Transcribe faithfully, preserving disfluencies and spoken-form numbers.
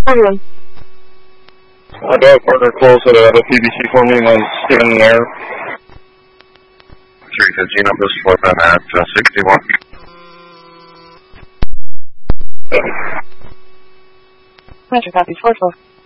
Everyone. I got partner close at a P B C for me on Steven in there. three fifteen numbers, four five at uh, sixty-one. Roger, copy, four four.